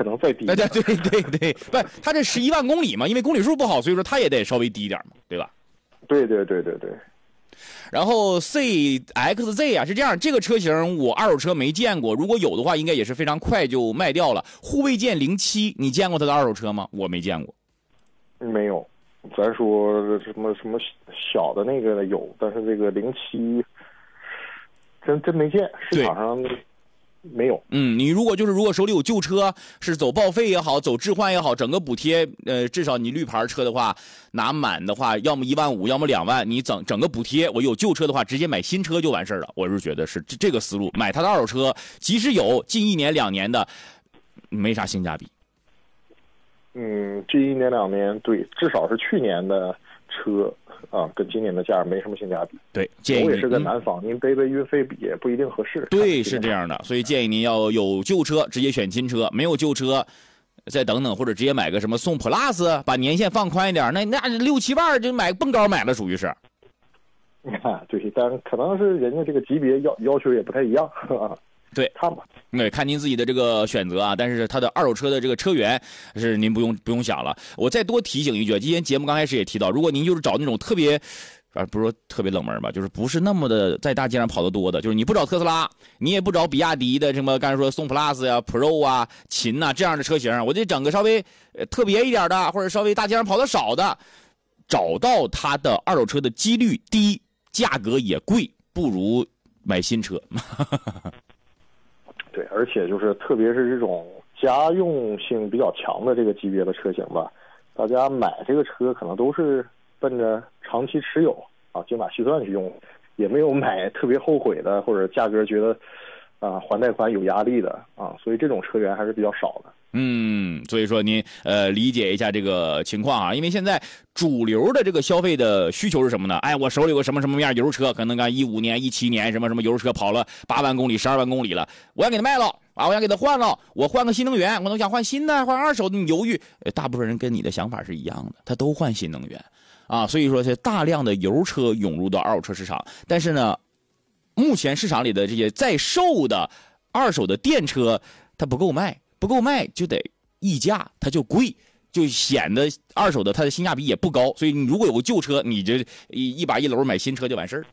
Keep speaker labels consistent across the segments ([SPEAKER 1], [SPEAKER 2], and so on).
[SPEAKER 1] 可能再低。
[SPEAKER 2] 对，不，它这11万公里嘛，因为公里数不好，所以说它也得稍微低一点嘛，对吧？
[SPEAKER 1] 对。
[SPEAKER 2] 然后 CXZ 啊是这样，这个车型我二手车没见过，如果有的话，应该也是非常快就卖掉了。护卫舰07，你见过它的二手车吗？我没见过。
[SPEAKER 1] 没有，咱说什么小的那个有，但是这个07真没见，市场上没有。
[SPEAKER 2] 你如果手里有旧车，是走报废也好，走置换也好，整个补贴，至少你绿牌车的话，拿满的话，要么15000，要么2万，你整个补贴。我有旧车的话，直接买新车就完事儿了。我是觉得是这个思路，买他的二手车，即使有近1年2年的，没啥性价比。
[SPEAKER 1] 近1年2年，对，至少是去年的车啊，跟今年的价没什么性价比。
[SPEAKER 2] 对，建议
[SPEAKER 1] 我也是个南方，您背运费比也不一定合适。
[SPEAKER 2] 对，是这样的，所以建议您要有旧车直接选新车，没有旧车再等等，或者直接买个什么宋 Plus， 把年限放宽一点，那6、7万就买蹦高买了，属于是。
[SPEAKER 1] 对，但可能是人家这个级别要求也不太一样啊。
[SPEAKER 2] 对，
[SPEAKER 1] 看吧，
[SPEAKER 2] 对，看您自己的这个选择啊。但是它的二手车的这个车源是您不用想了。我再多提醒一句，今天节目刚开始也提到，如果您就是找那种特别，不是说特别冷门吧，就是不是那么的在大街上跑得多的，就是你不找特斯拉，你也不找比亚迪的什么刚才说宋 Plus 呀、Pro 啊、秦啊这样的车型，我就整个稍微特别一点的，或者稍微大街上跑得少的，找到它的二手车的几率低，价格也贵，不如买新车。
[SPEAKER 1] 对，而且就是特别是这种家用性比较强的这个级别的车型吧，大家买这个车可能都是奔着长期持有啊，精打细算去用，也没有买特别后悔的，或者价格觉得还贷款有压力的啊，所以这种车源还是比较少的。
[SPEAKER 2] 所以说您理解一下这个情况啊，因为现在主流的这个消费的需求是什么呢？我手里有个什么样油车，可能15年、17年什么油车跑了8万公里、12万公里了，我要给它卖了啊，我想给它换了，我换个新能源，我都想换新的、换二手的，你犹豫，大部分人跟你的想法是一样的，他都换新能源啊，所以说是大量的油车涌入到二手车市场，但是呢，目前市场里的这些在售的二手的电车，它不够卖就得溢价，它就贵，就显得二手的它的性价比也不高。所以你如果有个旧车，你就一把一篓买新车就完事儿。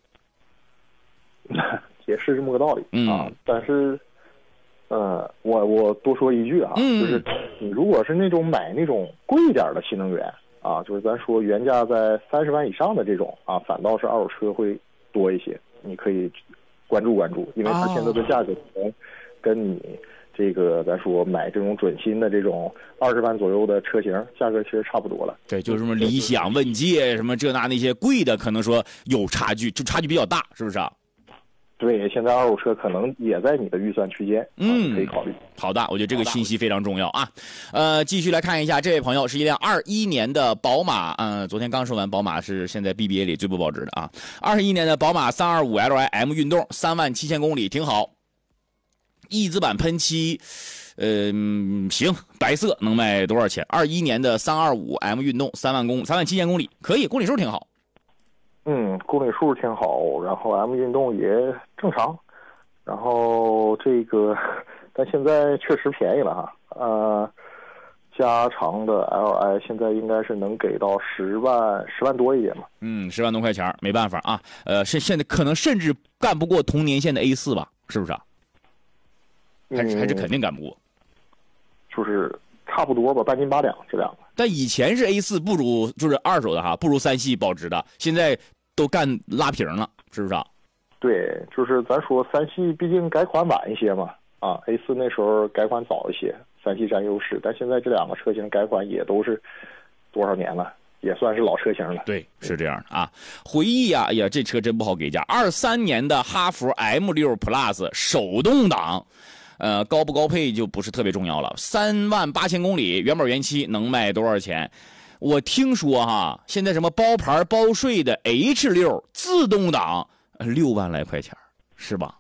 [SPEAKER 1] 也是这么个道理啊。但是，我多说一句啊，就是你如果是那种买那种贵一点的新能源啊，就是咱说原价在30万以上的这种啊，反倒是二手车会多一些，你可以关注，因为它现在的价格可能跟你这个咱说买这种准新的这种20万左右的车型，价格其实差不多了。
[SPEAKER 2] 对，就是什么理想、问界什么这那些贵的，可能说有差距，就差距比较大，是不是啊？
[SPEAKER 1] 对，现在二手车可能也在你的预算区间，可以考虑。
[SPEAKER 2] 好的，我觉得这个信息非常重要啊。继续来看一下，这位朋友是一辆21年的宝马，昨天刚说完，宝马是现在 BBA 里最不保值的啊。21年的宝马325 Li M 运动，37000公里，挺好。翼子板喷漆，行，白色能卖多少钱？21年的325 M 运动，37000公里，可以，公里数挺好。
[SPEAKER 1] 公里数挺好，然后 M 运动也正常，然后这个，但现在确实便宜了哈，加长的 Li 现在应该是能给到10万多一点嘛。
[SPEAKER 2] 10万多块钱，没办法啊，现在可能甚至干不过同年限的 A4 吧，是不是啊？还是肯定干不过，
[SPEAKER 1] 就是差不多吧，半斤八两这两个。
[SPEAKER 2] 但以前是 A4 不如就是二手的哈，不如3系保值的，现在都干拉平了，是不是啊？
[SPEAKER 1] 对，就是咱说3系毕竟改款晚一些嘛，啊 ，A4 那时候改款早一些，3系占优势，但现在这两个车型改款也都是多少年了，也算是老车型了。
[SPEAKER 2] 对，是这样的啊。回忆啊，哎呀，这车真不好给价。23年的哈弗 M6 Plus 手动挡。高不高配就不是特别重要了。38000公里，原本原漆能卖多少钱？我听说哈，现在什么包牌包税的 H6 自动挡6万来块钱，是吧？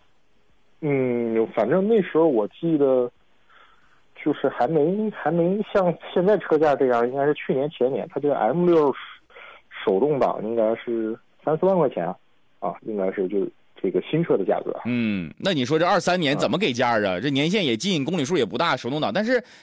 [SPEAKER 1] 反正那时候我记得，就是还没像现在车价这样，应该是去年前年，它这个 M6 手动挡应该是3-4万块钱啊，应该是就。这个新车的价格，
[SPEAKER 2] 那你说这23年怎么给价啊？这年限也近，公里数也不大，手动挡，但是